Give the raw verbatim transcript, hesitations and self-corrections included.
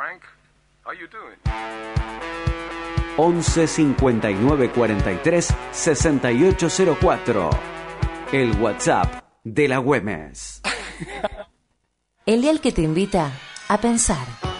Frank. How you doing? once cincuenta y nueve cuarenta y tres sesenta y ocho cero cuatro. El WhatsApp de la Güemes. El dial que te invita a pensar.